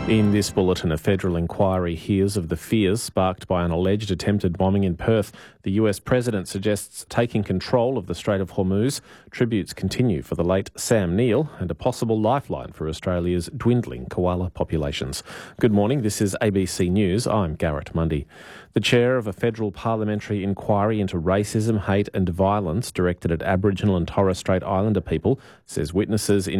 In this bulletin, a federal inquiry hears of the fears sparked by an alleged attempted bombing in Perth. The US president suggests taking control of the Strait of Hormuz. Tributes continue for the late Sam Neill and a possible lifeline for Australia's dwindling koala populations. Good morning, this is ABC News. I'm Garrett Mundy. The chair of a federal parliamentary inquiry into racism, hate and violence directed at Aboriginal and Torres Strait Islander people says witnesses in